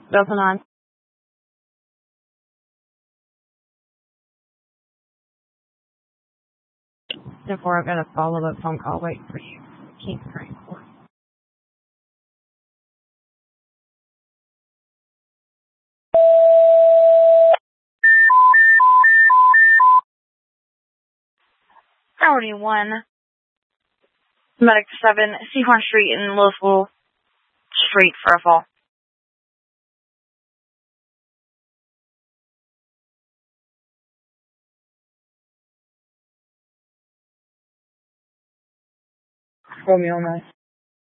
Delta 9. Therefore, I've got a follow-up phone call waiting for you. Keep praying for. Priority 1, Medic 7, Seahorn Street in Louisville Street for a fall. Romeo 9.